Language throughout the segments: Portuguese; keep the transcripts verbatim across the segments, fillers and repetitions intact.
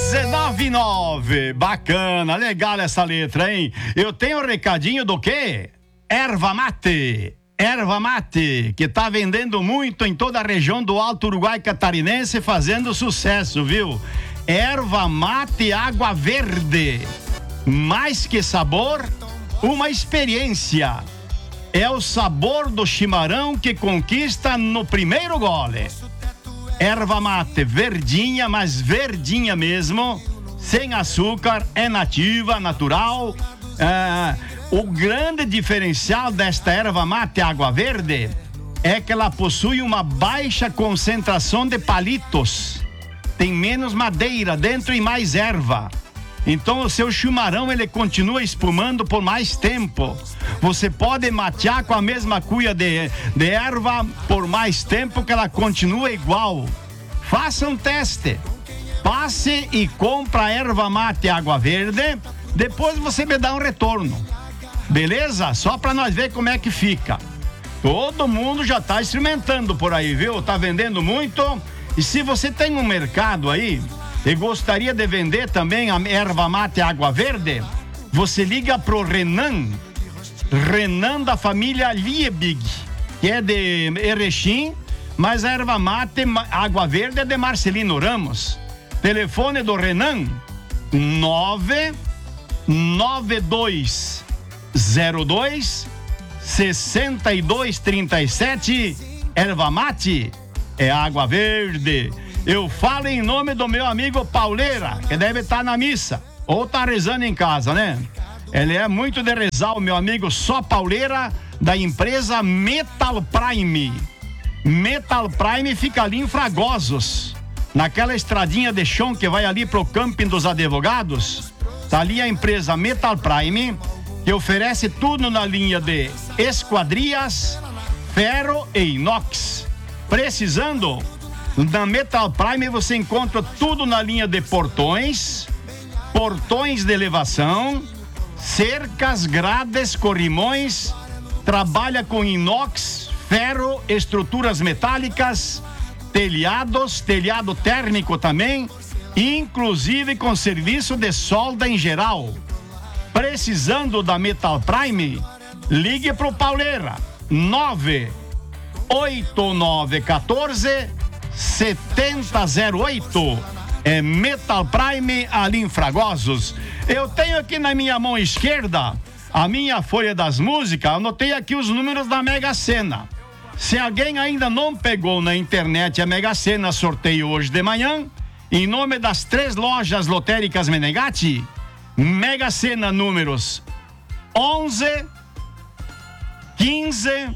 dezenove e nove. Bacana, legal essa letra, hein? Eu tenho um recadinho do quê? Erva mate. Erva mate, que tá vendendo muito em toda a região do Alto Uruguai Catarinense, fazendo sucesso, viu? Erva mate água verde. Mais que sabor, uma experiência. É o sabor do chimarrão que conquista no primeiro gole. Erva mate verdinha, mas verdinha mesmo, sem açúcar, é nativa, natural. É, o grande diferencial desta erva mate água verde é que ela possui uma baixa concentração de palitos. Tem menos madeira dentro e mais erva. Então o seu chimarrão ele continua espumando por mais tempo. Você pode matear com a mesma cuia de, de erva por mais tempo que ela continua igual. Faça um teste. Passe e compra a erva mate água verde. Depois você me dá um retorno. Beleza? Só para nós ver como é que fica. Todo mundo já tá experimentando por aí, viu? Tá vendendo muito. E se você tem um mercado aí e gostaria de vender também a erva mate água verde, você liga pro Renan, Renan da família Liebig, que é de Erechim, mas a erva mate água verde é de Marcelino Ramos. Telefone do Renan, nove nove dois zero dois seis dois três sete. Erva mate é água verde. Eu falo em nome do meu amigo Pauleira, que deve estar na missa, ou tá rezando em casa, né? Ele é muito de rezar, o meu amigo Só Pauleira, da empresa Metal Prime. Metal Prime fica ali em Fragosos, naquela estradinha de chão que vai ali pro camping dos advogados. Tá ali a empresa Metal Prime, que oferece tudo na linha de esquadrias, ferro e inox. Precisando? Na Metal Prime você encontra tudo na linha de portões, portões de elevação, cercas, grades, corrimões, trabalha com inox, ferro, estruturas metálicas, telhados, telhado térmico também, inclusive com serviço de solda em geral. Precisando da Metal Prime? Ligue pro Pauleira, nove oito nove um quatro sete zero zero oito. É Metal Prime ali em Fragosos. Eu tenho aqui na minha mão esquerda a minha folha das músicas. Anotei aqui os números da Mega Sena. Se alguém ainda não pegou na internet a Mega Sena, sorteio hoje de manhã, em nome das três lojas lotéricas Menegatti, Mega Sena números onze, quinze,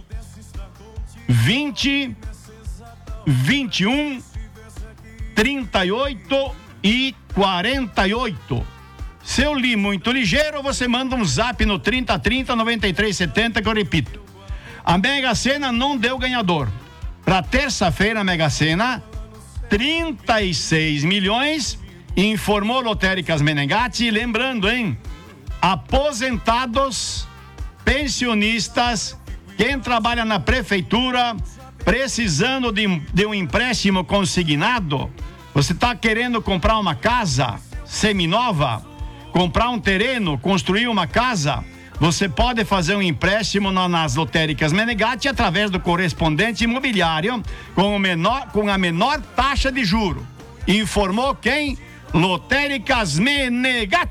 vinte, vinte e um, trinta e oito e quarenta e oito. Se eu li muito ligeiro, você manda um zap no trinta, trinta, noventa e três, setenta, que eu repito. A Mega Sena não deu ganhador. Para terça-feira, a Mega Sena, trinta e seis milhões, informou Lotéricas Menegatti. Lembrando, hein? Aposentados, pensionistas, quem trabalha na prefeitura, precisando de, de um empréstimo consignado, você está querendo comprar uma casa seminova, comprar um terreno, construir uma casa, você pode fazer um empréstimo na, nas Lotéricas Menegatti através do correspondente imobiliário com, o menor, com a menor taxa de juro. Informou quem? Lotéricas Menegatti.